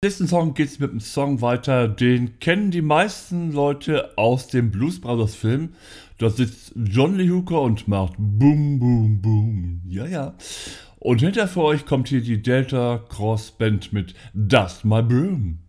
nächsten Song geht es mit einem Song weiter, den kennen die meisten Leute aus dem Blues Brothers Film. Da sitzt John Lee Hooker und macht Boom, Boom, Boom. Ja, ja. Und hinter für euch kommt hier die Delta Cross Band mit Dust My Broom.